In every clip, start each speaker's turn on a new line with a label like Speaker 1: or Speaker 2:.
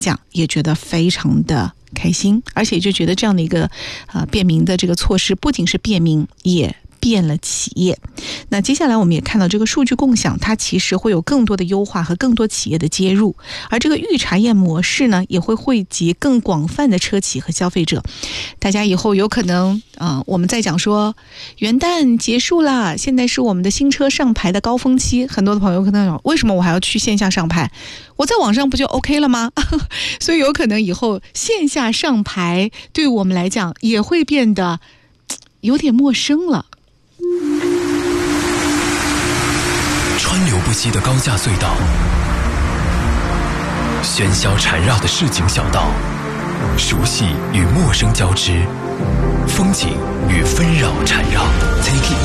Speaker 1: 讲也觉得非常的开心，而且就觉得这样的一个便民的这个措施不仅是便民，也变了企业。那接下来我们也看到这个数据共享，它其实会有更多的优化和更多企业的接入，而这个预查验模式呢，也会惠及更广泛的车企和消费者。大家以后有可能我们在讲说元旦结束了，现在是我们的新车上牌的高峰期，很多的朋友可能讲，为什么我还要去线下上牌？我在网上不就 OK 了吗？所以有可能以后线下上牌对我们来讲也会变得有点陌生了。
Speaker 2: 川流不息的高架隧道，喧嚣缠绕的市井小道，熟悉与陌生交织，风景与纷扰缠绕。Take it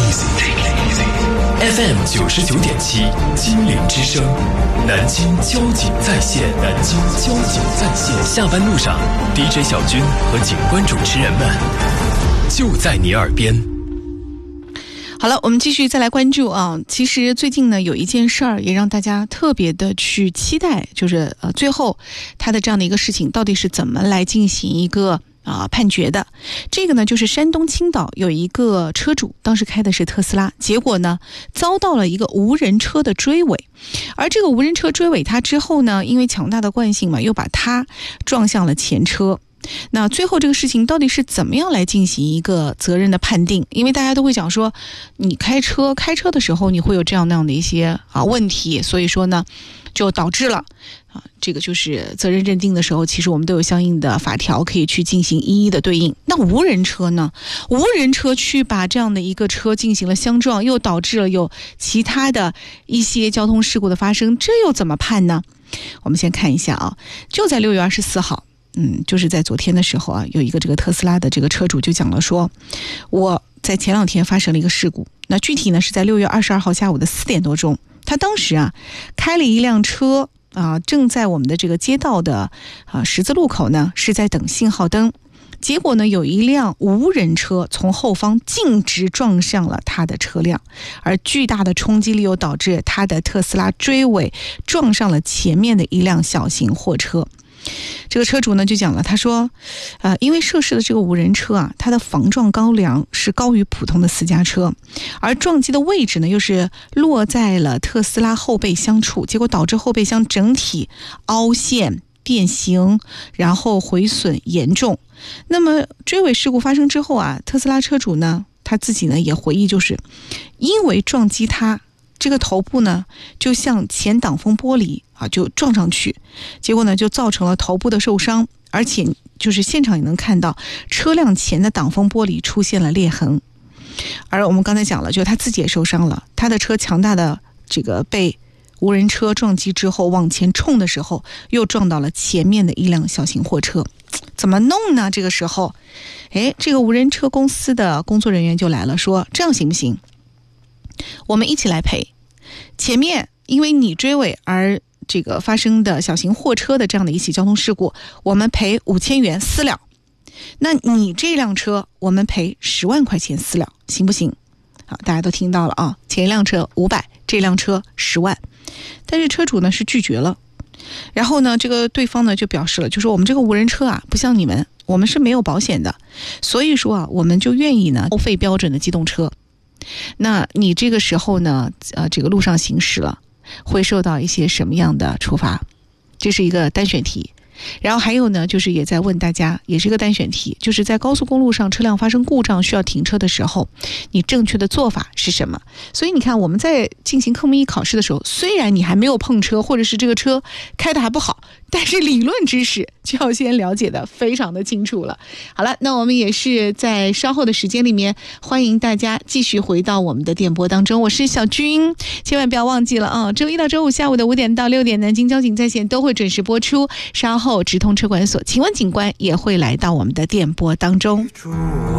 Speaker 2: easy, FM 99.7金陵之声，南京交警在线，下班路上 DJ 小军和警官主持人们就在你耳边。
Speaker 1: 好了，我们继续再来关注其实最近呢有一件事儿也让大家特别的去期待，就是最后他的这样的一个事情到底是怎么来进行一个判决的。这个呢就是山东青岛有一个车主，当时开的是特斯拉，结果呢遭到了一个无人车的追尾，而这个无人车追尾他之后呢，因为强大的惯性嘛，又把他撞向了前车。那最后这个事情到底是怎么样来进行一个责任的判定？因为大家都会讲说，你开车的时候你会有这样那样的一些问题，所以说呢就导致了这个就是责任认定的时候，其实我们都有相应的法条可以去进行一一的对应。那无人车呢？无人车去把这样的一个车进行了相撞，又导致了有其他的一些交通事故的发生，这又怎么判呢？我们先看一下就在6月24号。就是在昨天的时候有一个这个特斯拉的这个车主就讲了说，我在前2天发生了一个事故。那具体呢是在6月22号下午的4点多钟，他当时开了一辆车正在我们的这个街道的十字路口呢是在等信号灯，结果呢有一辆无人车从后方径直撞上了他的车辆，而巨大的冲击力又导致他的特斯拉追尾撞上了前面的一辆小型货车。这个车主呢就讲了，他说因为涉事的这个无人车它的防撞高梁是高于普通的私家车，而撞击的位置呢又是落在了特斯拉后备箱处，结果导致后备箱整体凹陷变形，然后毁损严重。那么追尾事故发生之后特斯拉车主呢他自己呢也回忆，就是因为撞击他这个头部呢就向前挡风玻璃就撞上去，结果呢就造成了头部的受伤，而且就是现场也能看到车辆前的挡风玻璃出现了裂痕。而我们刚才讲了，就他自己也受伤了，他的车强大的这个被无人车撞击之后往前冲的时候又撞到了前面的一辆小型货车。怎么弄呢？这个时候这个无人车公司的工作人员就来了，说这样行不行，我们一起来赔，前面因为你追尾而这个发生的小型货车的这样的一起交通事故，我们赔5000元私了，那你这辆车我们赔10万块钱私了，行不行？好，大家都听到了前一辆车500，这辆车10万，但是车主呢是拒绝了。然后呢这个对方呢就表示了，就说我们这个无人车不像你们，我们是没有保险的，所以说我们就愿意呢收费标准的机动车。那你这个时候呢这个路上行驶了会受到一些什么样的处罚？这是一个单选题。然后还有呢就是也在问大家，也是一个单选题，就是在高速公路上车辆发生故障需要停车的时候，你正确的做法是什么？所以你看我们在进行科目1考试的时候，虽然你还没有碰车，或者是这个车开得还不好，但是理论知识就要先了解的非常的清楚了。好了，那我们也是在稍后的时间里面欢迎大家继续回到我们的电波当中，我是小军，千万不要忘记了周一到周五下午的5点到6点南京交警在线都会准时播出，稍后直通车管所请问警官也会来到我们的电波当中。